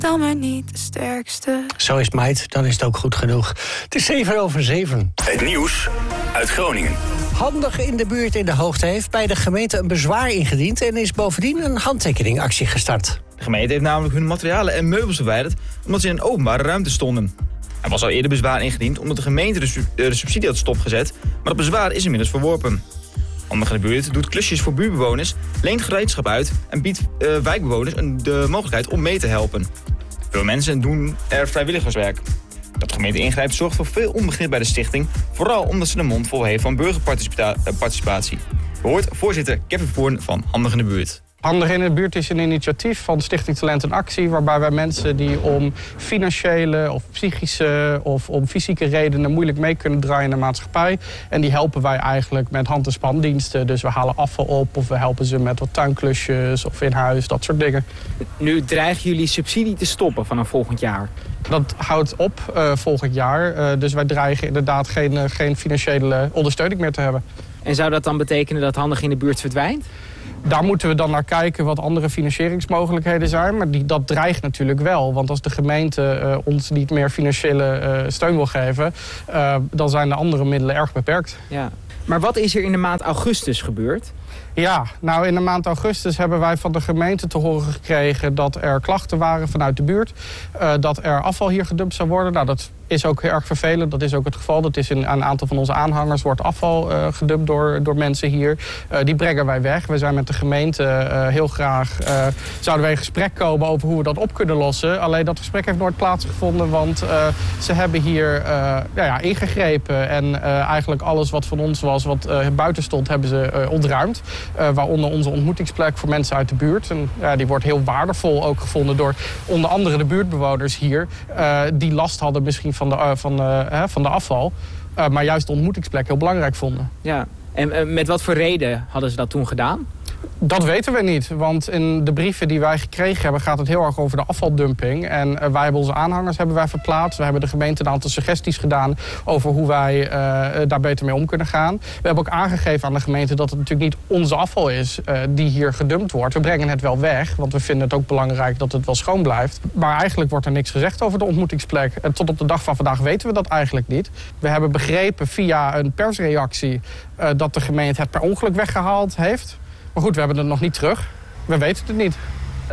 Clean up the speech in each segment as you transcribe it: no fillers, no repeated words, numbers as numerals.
dan maar niet de sterkste. Zo is het, meid, dan is het ook goed genoeg. Het is 7:07. Het nieuws uit Groningen. Handig in de buurt in de hoogte heeft bij de gemeente een bezwaar ingediend en is bovendien een handtekeningactie gestart. De gemeente heeft namelijk hun materialen en meubels verwijderd omdat ze in een openbare ruimte stonden. Er was al eerder bezwaar ingediend omdat de gemeente de subsidie had stopgezet, maar dat bezwaar is inmiddels verworpen. Handig in de buurt doet klusjes voor buurtbewoners, leent gereedschap uit en biedt wijkbewoners de mogelijkheid om mee te helpen. Veel mensen doen er vrijwilligerswerk. Dat de gemeente ingrijpt zorgt voor veel onbegrip bij de stichting, vooral omdat ze de mond vol heeft van burgerparticipatie. U hoort voorzitter Kevin Voorn van Handig in de Buurt. Handig in de Buurt is een initiatief van Stichting Talent en Actie, waarbij wij mensen die om financiële of psychische of om fysieke redenen moeilijk mee kunnen draaien in de maatschappij. En die helpen wij eigenlijk met hand- en spandiensten. Dus we halen afval op of we helpen ze met wat tuinklusjes of in huis, dat soort dingen. Nu dreigen jullie subsidie te stoppen vanaf volgend jaar. Dat houdt op volgend jaar. Dus wij dreigen inderdaad geen financiële ondersteuning meer te hebben. En zou dat dan betekenen dat Handig in de Buurt verdwijnt? Daar moeten we dan naar kijken wat andere financieringsmogelijkheden zijn. Maar dat dreigt natuurlijk wel. Want als de gemeente ons niet meer financiële steun wil geven, dan zijn de andere middelen erg beperkt. Ja. Maar wat is er in de maand augustus gebeurd? Ja, nou in de maand augustus hebben wij van de gemeente te horen gekregen dat er klachten waren vanuit de buurt. Dat er afval hier gedumpt zou worden. Nou, dat is ook heel erg vervelend. Dat is ook het geval. Dat is in een aantal van onze aanhangers wordt afval gedumpt door mensen hier. Die brengen wij weg. We zijn met de gemeente heel graag zouden wij in gesprek komen over hoe we dat op kunnen lossen. Alleen dat gesprek heeft nooit plaatsgevonden, want ze hebben hier ingegrepen. En eigenlijk alles wat van ons was, wat buiten stond, hebben ze ontruimd. Waaronder onze ontmoetingsplek voor mensen uit de buurt. En die wordt heel waardevol ook gevonden door onder andere de buurtbewoners hier. Die last hadden misschien van de afval. Maar juist de ontmoetingsplek heel belangrijk vonden. Ja. En met wat voor reden hadden ze dat toen gedaan? Dat weten we niet, want in de brieven die wij gekregen hebben gaat het heel erg over de afvaldumping. En wij hebben onze aanhangers verplaatst. We hebben de gemeente een aantal suggesties gedaan over hoe wij daar beter mee om kunnen gaan. We hebben ook aangegeven aan de gemeente dat het natuurlijk niet onze afval is die hier gedumpt wordt. We brengen het wel weg, want we vinden het ook belangrijk dat het wel schoon blijft. Maar eigenlijk wordt er niks gezegd over de ontmoetingsplek. En tot op de dag van vandaag weten we dat eigenlijk niet. We hebben begrepen via een persreactie dat de gemeente het per ongeluk weggehaald heeft. Maar goed, we hebben het nog niet terug. We weten het niet.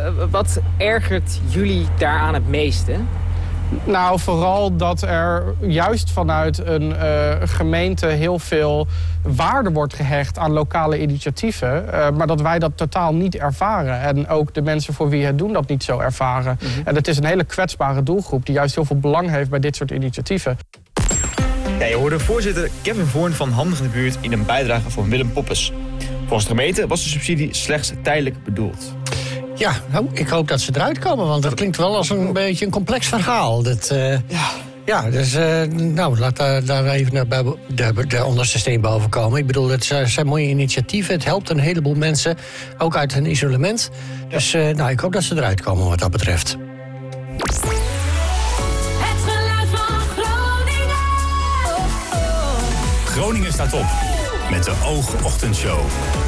Wat ergert jullie daaraan het meeste? Nou, vooral dat er juist vanuit een gemeente heel veel waarde wordt gehecht aan lokale initiatieven. Maar dat wij dat totaal niet ervaren. En ook de mensen voor wie het doen dat niet zo ervaren. Mm-hmm. En het is een hele kwetsbare doelgroep die juist heel veel belang heeft bij dit soort initiatieven. Ja, je hoorde voorzitter Kevin Voorn van Handig in de Buurt in een bijdrage van Willem Poppes. Volgens de gemeente was de subsidie slechts tijdelijk bedoeld. Ja, nou, ik hoop dat ze eruit komen, want dat klinkt wel als een beetje een complex verhaal. Ja, dus laat daar even de onderste steen boven komen. Ik bedoel, het zijn mooie initiatieven. Het helpt een heleboel mensen, ook uit hun isolement. Ja. Dus ik hoop dat ze eruit komen wat dat betreft. Het geluid van Groningen. Groningen staat op met de Oogochtendshow.